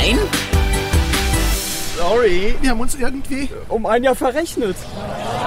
Sorry. Wir haben uns irgendwie um ein Jahr verrechnet.